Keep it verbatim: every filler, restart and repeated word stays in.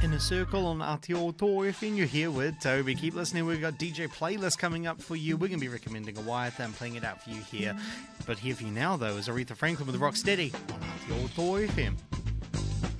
In a Circle on Aotearoa F M. You're here with Toby. Keep listening. We've got D J playlist coming up for you. We're going to be recommending a Waiata and playing it out for you here. But here for you now, though, is Aretha Franklin with Rocksteady on Aotearoa F M.